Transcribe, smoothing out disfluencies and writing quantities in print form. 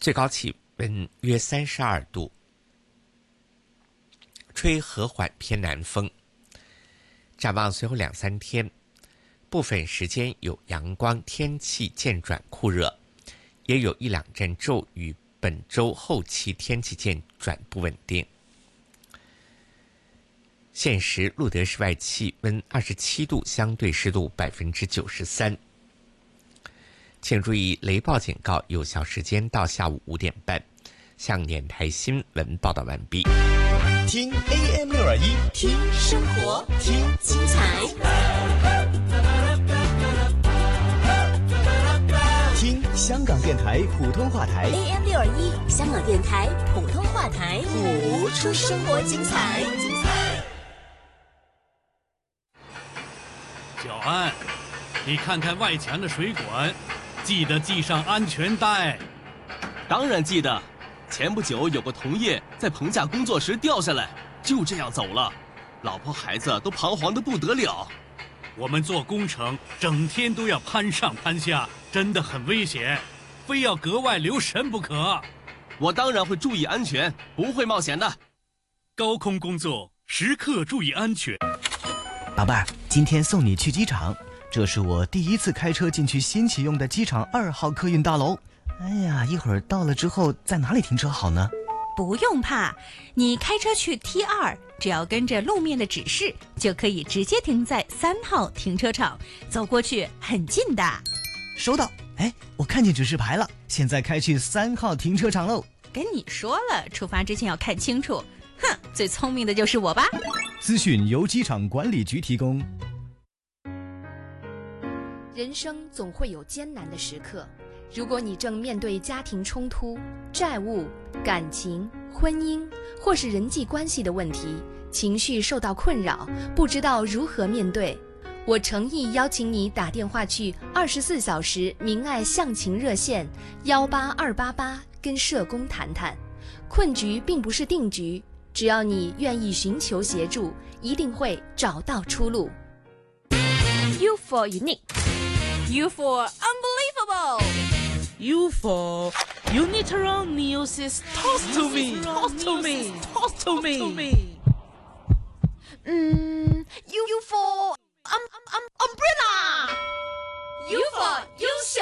最高气温约32度，吹和缓偏南风。展望随后2-3天，部分时间有阳光，天气渐转酷热，也有1-2阵骤雨。本周后期天气渐转不稳定。现时路德室外气温27度，相对湿度93%。请注意雷暴警告有效时间到下午5点半。向电台新闻报道完毕。 听 AM621， 听生活，听精彩， 听香港电台普通话台 AM621， 香港电台普通话台，谱出生活精彩。 小安，你看看外墙的水管，记得系上安全带。 当然记得，前不久有个同业在棚架工作时掉下来，就这样走了，老婆孩子都彷徨得不得了。 我们做工程整天都要攀上攀下，真的很危险，非要格外留神不可。 我当然会注意安全，不会冒险的。 高空工作时刻注意安全。 宝贝儿，今天送你去机场，这是我第一次开车进去新启用的机场2号客运大楼。哎呀，一会儿到了之后在哪里停车好呢？ 不用怕，你开车去 T2， 只要跟着路面的指示，就可以直接停在3号停车场，走过去很近的。 收到。哎，我看见指示牌了，现在开去3号停车场喽。 跟你说了，出发之前要看清楚。哼，最聪明的就是我吧。 资讯由机场管理局提供。 人生总会有艰难的时刻，如果你正面对家庭冲突、债务、感情、婚姻或是人际关系的问题，情绪受到困扰，不知道如何面对，我诚意邀请你打电话去24小时明爱向晴热线18288，跟社工谈谈。困局并不是定局，只要你愿意寻求协助，一定会找到出路。You for unique, you for unbelievable, you for unilateral news is tossed to me, tossed to me, tossed to me. You for umbrella, you for 优秀